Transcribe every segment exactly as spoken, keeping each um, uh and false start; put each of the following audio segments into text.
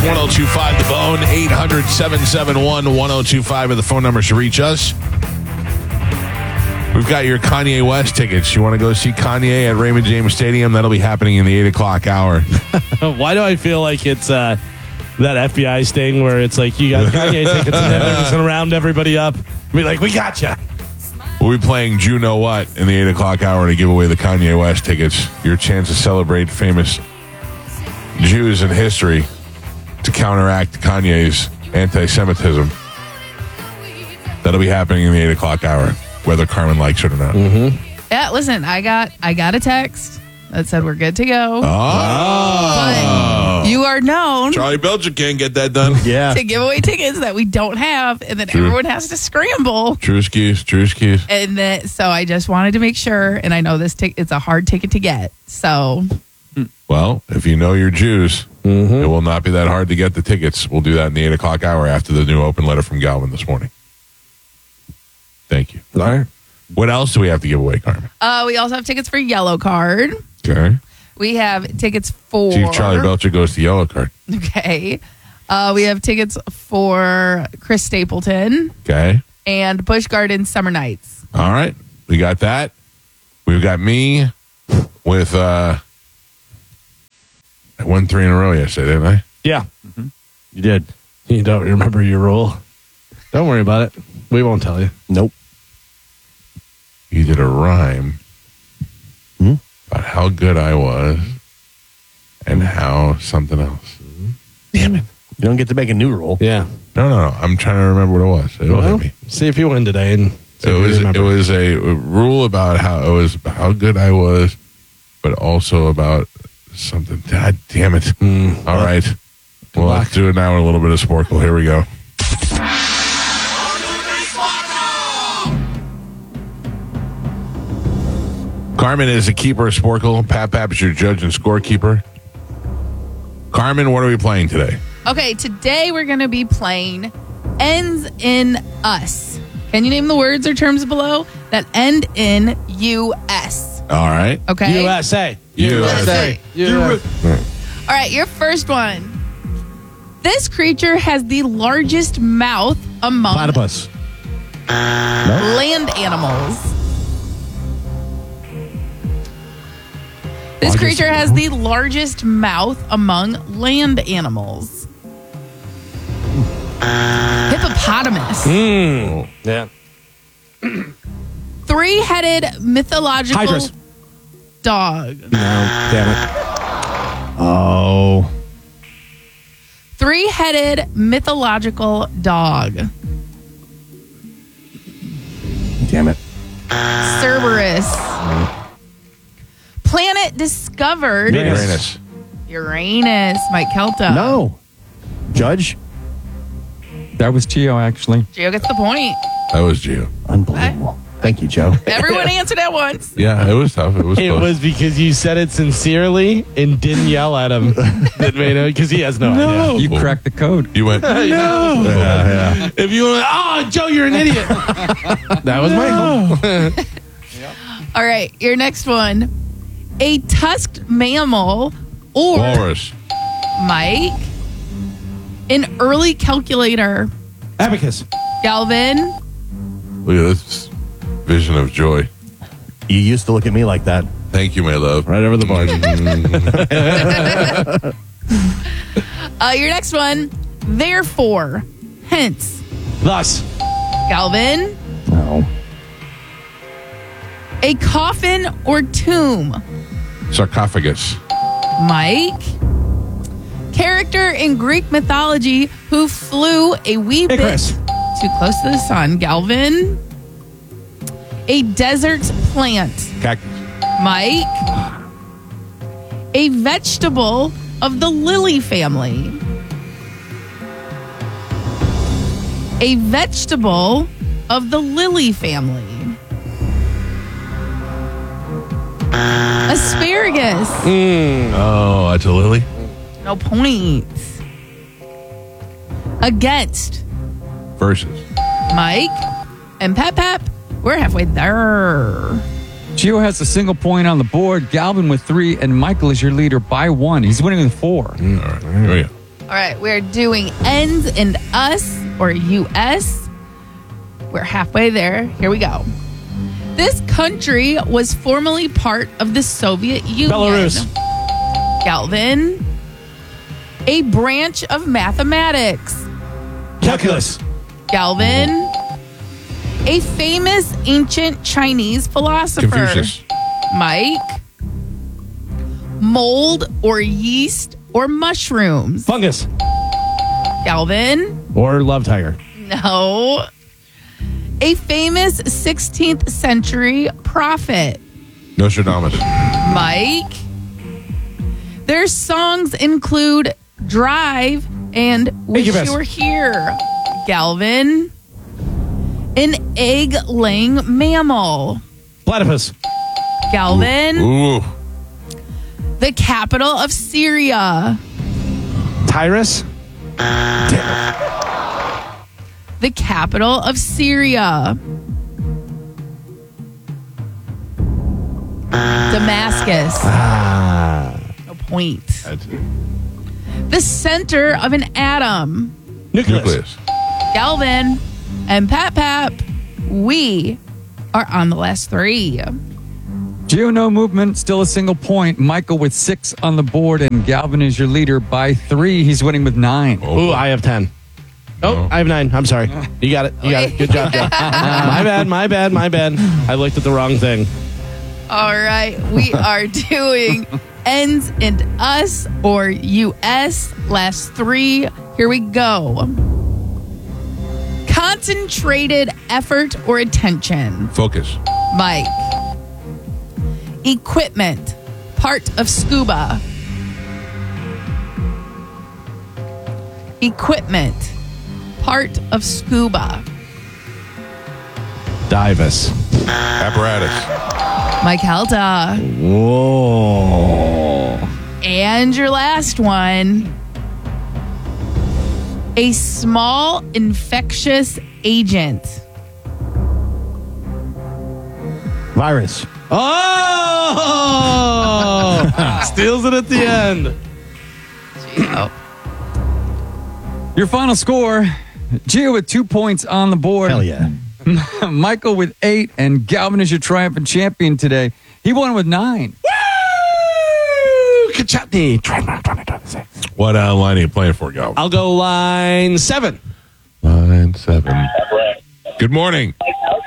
one oh two five The Bone. eight hundred, seven seven one, one oh two five are the phone numbers to reach us. We've got your Kanye West tickets. You want to go see Kanye at Raymond James Stadium? That'll be happening in the eight o'clock hour. Why do I feel like it's uh, that F B I sting where it's like you got Kanye tickets and they're just going to round everybody up and be like, we got you. We'll be playing You Know What in the eight o'clock hour to give away the Kanye West tickets. Your chance to celebrate famous Jews in history to counteract Kanye's anti-Semitism. That'll be happening in the eight o'clock hour, whether Carmen likes it or not. Mm-hmm. Yeah, listen, I got I got a text that said we're good to go. Oh. But you are known Charlie Belcher can't get that done. Yeah. to give away tickets that we don't have, and then True. everyone has to scramble. True skis, true skis. And that, so I just wanted to make sure, and I know this tic- it's a hard ticket to get. So Well, if you know your Jews, Mm-hmm. it will not be that hard to get the tickets. We'll do that in the eight o'clock hour after the new open letter from Galvin this morning. Thank you. All right. What else do we have to give away, Carmen? uh, we also have tickets for Yellow Card. Okay. We have tickets for See if Charlie Belcher goes to yellow card. Okay. Uh, we have tickets for Chris Stapleton Okay. and Busch Gardens Summer Nights. All right. We got that. We've got me with, uh, I won three in a row yesterday, didn't I? Yeah. Mm-hmm. You did. You don't remember your rule. Don't worry about it. We won't tell you. Nope. You did a rhyme Hmm? about how good I was and how something else. Damn it. You don't get to make a new rule. Yeah. No, no, no. I'm trying to remember what it was. It Well, wasn't me. see if you win today. And see It if you was it remember. was a rule about how it was how good I was, but also about something. God damn it! Mm. All right, well, luck. let's do it now with a little bit of Sporkle. Here we go. Carmen is the keeper of Sporkle. Pat Pap is your judge and scorekeeper. Carmen, what are we playing today? Okay, today we're going to be playing Ends in Us. Can you name the words or terms below that end in U S? All right, Okay. U S A. U S A. U S A. All right, your first one. This creature has the largest mouth among Platypus. land animals. This Largest creature has the largest mouth among land animals. Hippopotamus. Mm. Yeah. Three-headed mythological Hydras. dog. No, damn it. Oh. Three-headed mythological dog. Damn it. Cerberus. Planet discovered. Uranus. Uranus. Mike Kelta. No. Judge? That was Gio, actually. Gio gets the point. That was Gio. Unbelievable. Thank you, Joe. Everyone answered at once. Yeah, it was tough. It was. It close. was because you said it sincerely and didn't yell at him. That made it because he has no, idea. You cracked the code. You went. No. Yeah, yeah. If you went, oh, Joe, you're an idiot. That was Michael. All right, your next one. A tusked mammal or Walrus. Mike. An early calculator. Abacus. Galvin. Look at this vision of joy. You used to look at me like that. Thank you, my love. Right over the bar. Uh, your next one. Therefore. Hence. Thus. Galvin. No. A coffin or tomb. Sarcophagus. Mike. Character in Greek mythology who flew a wee Icarus. bit too close to the sun. Galvin. A desert plant. Cactus. Mike. A vegetable of the lily family. A vegetable of the lily family. Asparagus. Oh, that's a lily. No points. Against. Versus. Mike and Pep Pep. We're halfway there. Gio has a single point on the board. Galvin with three, and Michael is your leader by one. He's winning with four. All right. Here we go. All right, we're doing ends in us or U S. We're halfway there. Here we go. This country was formerly part of the Soviet Union. Belarus. Galvin. A branch of mathematics. Calculus. Galvin. A famous ancient Chinese philosopher. Confucius. Mike. Mold or yeast or mushrooms. Fungus. Galvin. Or love tiger. No. A famous sixteenth century prophet. Nostradamus. Mike. Their songs include Drive and Wish Incubus. You Were Here. Galvin. An egg-laying mammal. Platypus. Galvin. Ooh. The capital of Syria. Tyrus. The capital of Syria. Damascus. No point. That's it. The center of an atom. Nucleus. Nucleus. Galvin and Pap Pap, we are on the last three. Geo, no movement, still a single point. Michael with six on the board, and Galvin is your leader by three. He's winning with nine. Ooh, I have ten. Oh, No. I have nine. I'm sorry. You got it. You got it. Good job, Joe. My bad, my bad, my bad. I looked at the wrong thing. All right, we are doing ends in us or U S. Last three. Here we go. Concentrated effort or attention. Focus. Mike. Equipment. Part of scuba. Equipment. Part of scuba. Divus. Apparatus. Mike Helta. Whoa. And your last one. A small infectious agent. Virus. Oh! Steals it at the end. Oh. Your final score, Gio with two points on the board. Hell yeah. Michael with eight, and Galvin is your triumphant champion today. He won with nine. Woo! Kachutney. Trademark twenty twenty-six. What uh, line are you playing for, Gal? I'll go line seven. Line seven. Good morning.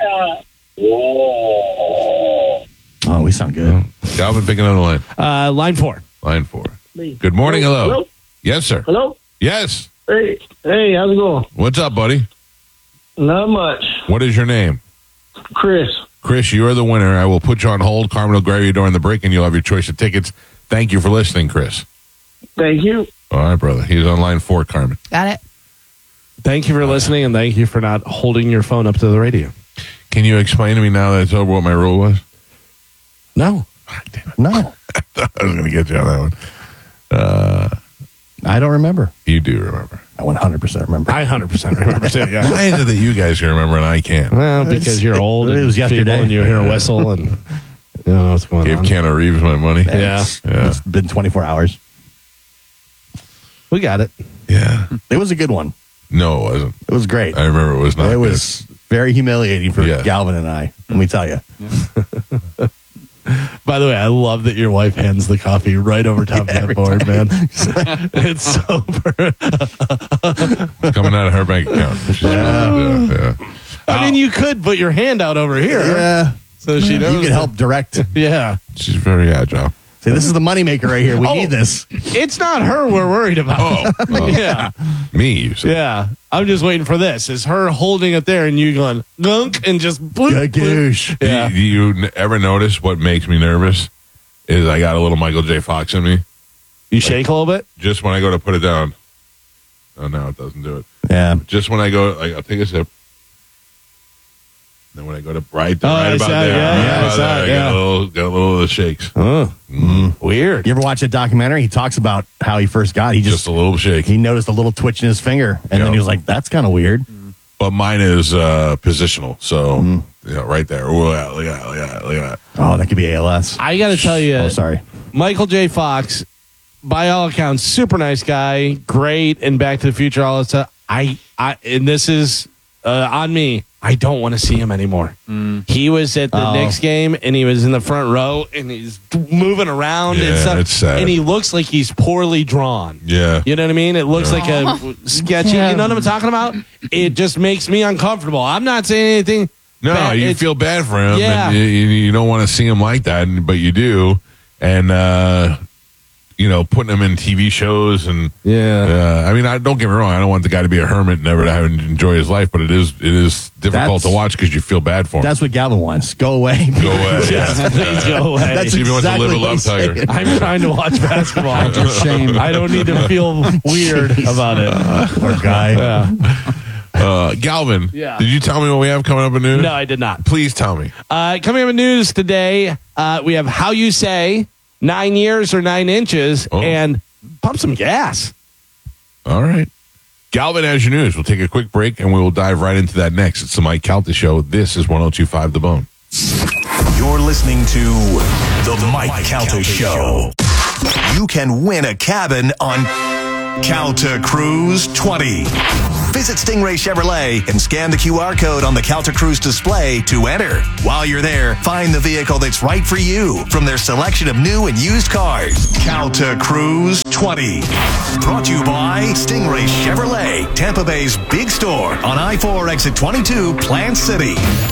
Oh, we sound good. Galvin picking on the line. Uh, line four. Line four. Good morning. Hello. Hello? Yes, sir. Hello? Yes. Hey, hey, how's it going? What's up, buddy? Not much. What is your name? Chris. Chris, you are the winner. I will put you on hold. Carmen will grab you during the break, and you'll have your choice of tickets. Thank you for listening, Chris. Thank you. All right, brother. He's on line four, Carmen. Got it. Thank you for listening, and thank you for not holding your phone up to the radio. Can you explain to me now that it's over what my rule was? No. Ah, damn it. No, I was going to get you on that one. Uh, I don't remember. you do remember. I one hundred percent remember. I one hundred percent remember too, yeah. Why is it that you guys can remember and I can't? Well, because you're old. It and was yesterday. feeble and you hear a whistle and you don't know what's going Gave on. Keanu Reeves my money. Yeah. It's, Yeah. it's been twenty-four hours. We got it. Yeah. It was a good one. No, it wasn't. It was great. I remember it was not. it good. was very humiliating for Yeah. Galvin and I. Let me tell you. By the way, I love that your wife hands the coffee right over top Yeah, of that every board, time. man. It's so per- coming out of her bank account. She's- yeah, yeah. I mean, you could put your hand out over here. Yeah. So she knows. You can help direct. Yeah. She's very agile. See, this is the moneymaker right here. We Oh. need this. It's not her we're worried about. Oh, oh. Yeah. Me, you said. Yeah. I'm just waiting for this. Is her holding it there and you going gunk and just bloop, bloop. Gagoosh. Yeah. Do you, do you ever notice what makes me nervous? Is I got a little Michael J. Fox in me. You shake a little bit? Just when I go to put it down. Oh, no, it doesn't do it. Yeah. Just when I go, like, I'll take a sip. Then when I go to right, Oh, right I about saw- there, yeah, right yeah, I about saw there, it, I yeah. got a little, got a little of the shakes. Oh. Weird. You ever watch that documentary? He talks about how he first got. He Just just a little shake. he noticed a little twitch in his finger, and Yeah. then he was like, "That's kind of weird." But mine is uh, positional. So, Mm-hmm. you know, right there. Look at that, look at that, look at that. Oh, that could be A L S. I got to tell you, Oh, sorry. Michael J. Fox, by all accounts, super nice guy, great, and Back to the Future, all that stuff. I, I, and this is uh, on me. I don't want to see him anymore. Mm. He was at the Oh. Knicks game, and he was in the front row, and he's moving around and Yeah, stuff. it's sad. And he looks like he's poorly drawn. Yeah. You know what I mean? It looks Yeah. like a sketchy. Yeah. You know what I'm talking about? It just makes me uncomfortable. I'm not saying anything. No, bad. you It's- feel bad for him. Yeah. And you, you you don't want to see him like that, and- but you do. And, uh, you know, putting him in T V shows and Yeah. uh, I mean, I don't get me wrong. I don't want the guy to be a hermit, never to have enjoy his life, but it is it is difficult That's- to watch because you feel bad for him. That's what Galvin wants. Go away. Go away. Yes, Yeah. please go away. That's He wants to exactly live a what love he's tiger. saying. I'm trying to watch basketball. Your shame. I don't need to feel weird about it. Poor guy. Yeah. Uh, Galvin, Yeah. did you tell me what we have coming up in news? No, I did not. Please tell me. Uh, coming up in news today, uh, we have How You Say, Nine Years or Nine Inches, Oh. and Pump Some Gas. All right. Galvin has your news. We'll take a quick break and we will dive right into that next. It's the Mike Calta Show. This is one oh two point five The Bone. You're listening to The Mike Calta Show. You can win a cabin on Calta Cruise twenty. Visit Stingray Chevrolet and scan the Q R code on the Calta Cruise display to enter. While you're there, find the vehicle that's right for you from their selection of new and used cars. Calta Cruise twenty. Brought to you by Stingray Chevrolet, Tampa Bay's big store on I four exit twenty-two, Plant City.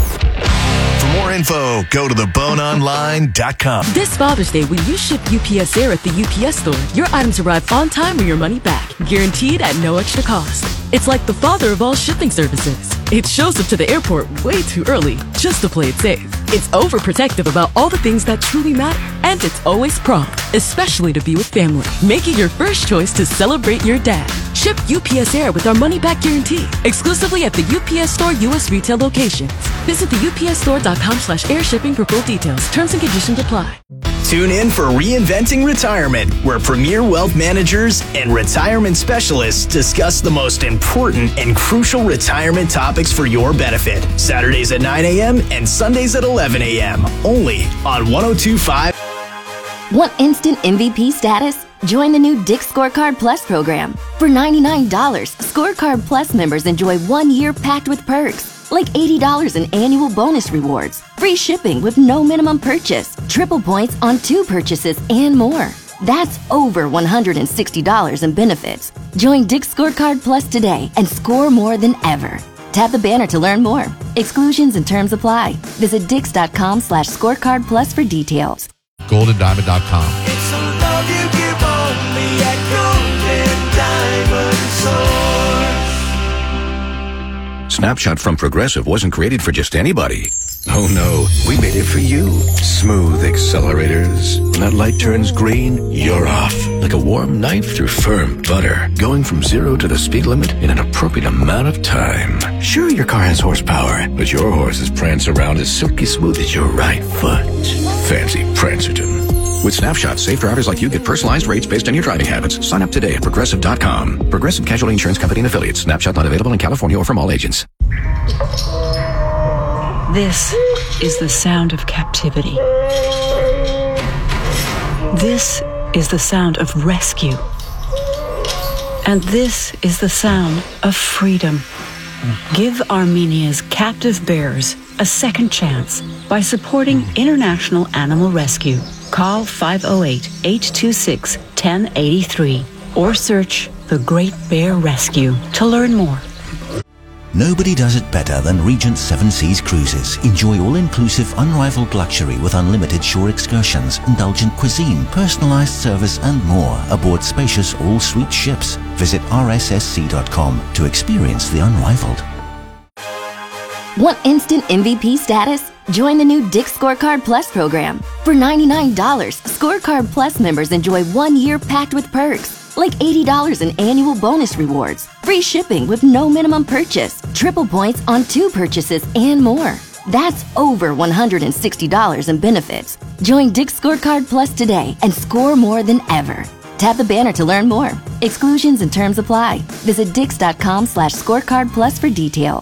For more info, go to the bone online dot com. This Father's Day, when you ship U P S Air at the U P S store, your items arrive on time or your money back, guaranteed at no extra cost. It's like the father of all shipping services. It shows up to the airport way too early, just to play it safe. It's overprotective about all the things that truly matter, and it's always prompt, especially to be with family. Make it your first choice to celebrate your dad. Ship U P S Air with our money-back guarantee, exclusively at the U P S Store U S retail locations. Visit the U P S store dot com slash air shipping for full details. Terms and conditions apply. Tune in for Reinventing Retirement, where premier wealth managers and retirement specialists discuss the most important and crucial retirement topics for your benefit. Saturdays at nine a.m. and Sundays at eleven a.m. Only on one oh two point five. Want instant M V P status? Join the new Dick's Scorecard Plus program. For ninety-nine dollars, Scorecard Plus members enjoy one year packed with perks, like eighty dollars in annual bonus rewards, free shipping with no minimum purchase, triple points on two purchases, and more. That's over one hundred sixty dollars in benefits. Join Dick's Scorecard Plus today and score more than ever. Tap the banner to learn more. Exclusions and terms apply. Visit dix.com slash scorecard plus for details. golden diamond dot com. It's a love you give only at Golden Diamond Source. Snapshot from Progressive wasn't created for just anybody. Oh no, we made it for you. Smooth accelerators. When that light turns green, you're off. Like a warm knife through firm butter. Going from zero to the speed limit in an appropriate amount of time. Sure, your car has horsepower, but your horses prance around as silky smooth as your right foot. Fancy Prancerton. With Snapshot, safe drivers like you get personalized rates based on your driving habits. Sign up today at Progressive dot com. Progressive Casualty Insurance Company and Affiliates. Snapshot not available in California or from all agents. This is the sound of captivity. This is the sound of rescue. And this is the sound of freedom. Give Armenia's captive bears a second chance by supporting International Animal Rescue. Call five oh eight, eight two six, one oh eight three or search The Great Bear Rescue to learn more. Nobody does it better than Regent Seven Seas Cruises. Enjoy all-inclusive, unrivaled luxury with unlimited shore excursions, indulgent cuisine, personalized service, and more aboard spacious all-suite ships. Visit r s s c dot com to experience the unrivaled. Want instant M V P status? Join the new Dick's Scorecard Plus program. For ninety-nine dollars, Scorecard Plus members enjoy one year packed with perks, like eighty dollars in annual bonus rewards, free shipping with no minimum purchase, triple points on two purchases, and more. That's over one hundred sixty dollars in benefits. Join Dick's Scorecard Plus today and score more than ever. Tap the banner to learn more. Exclusions and terms apply. Visit dix.com slash scorecard plus for details.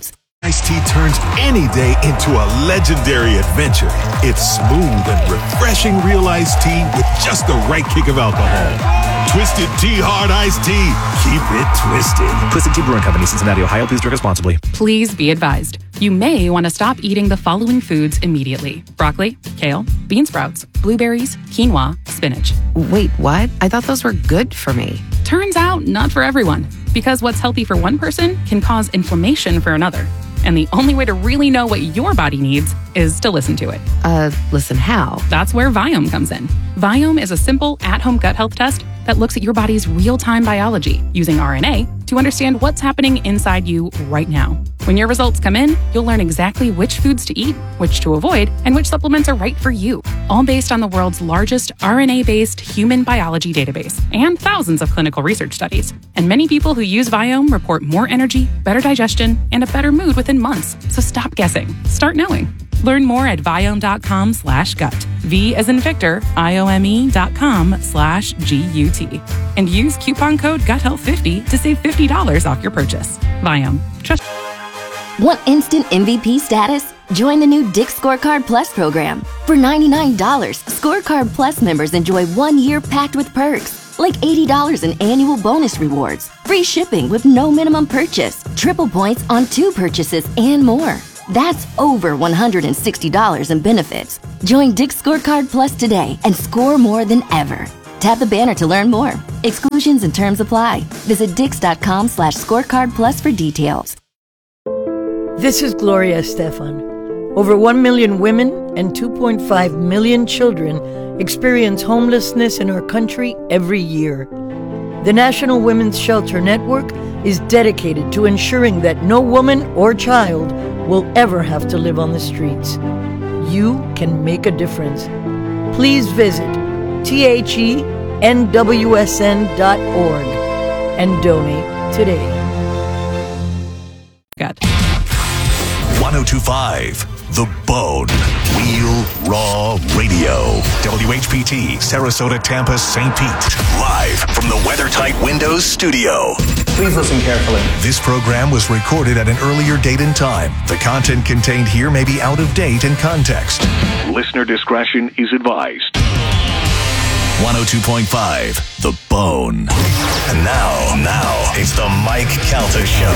Iced tea turns any day into a legendary adventure. It's smooth and refreshing real iced tea with just the right kick of alcohol. Twisted Tea Hard Iced Tea. Keep it twisted. Twisted Tea Brewing Company, Cincinnati, Ohio. Please drink responsibly. Please be advised. You may want to stop eating the following foods immediately. Broccoli, kale, bean sprouts, blueberries, quinoa, spinach. Wait, what? I thought those were good for me. Turns out, not for everyone. Because what's healthy for one person can cause inflammation for another. And the only way to really know what your body needs is to listen to it. Uh, listen how? That's where Viome comes in. Viome is a simple at-home gut health test that looks at your body's real-time biology using R N A to understand what's happening inside you right now. When your results come in, you'll learn exactly which foods to eat, which to avoid, and which supplements are right for you, all based on the world's largest R N A-based human biology database and thousands of clinical research studies. And many people who use Viome report more energy, better digestion, and a better mood within months. So stop guessing. Start knowing. Learn more at Viome.com slash gut. V as in Victor, I-O-M-E dot com slash G-U-T. And use coupon code gut health fifty to save fifty dollars off your purchase. Viome. Trust. Want instant M V P status? Join the new Dick's Scorecard Plus program. For ninety-nine dollars, Scorecard Plus members enjoy one year packed with perks, like eighty dollars in annual bonus rewards, free shipping with no minimum purchase, triple points on two purchases, and more. That's over one hundred sixty dollars in benefits. Join Dick's Scorecard Plus today and score more than ever. Tap the banner to learn more. Exclusions and terms apply. Visit dix.com slash scorecard plus for details. This is Gloria Estefan. Over one million women and two point five million children experience homelessness in our country every year. The National Women's Shelter Network is dedicated to ensuring that no woman or child will ever have to live on the streets. You can make a difference. Please visit T H E N W S N dot org and donate today. Got one oh two point five The Bone. Real Raw Radio. W H P T, Sarasota, Tampa, Saint Pete. Live from the WeatherTight Windows studio. Please listen carefully. This program was recorded at an earlier date and time. The content contained here may be out of date and context. Listener discretion is advised. one oh two point five The Bone. And now, now, it's the Mike Calta Show.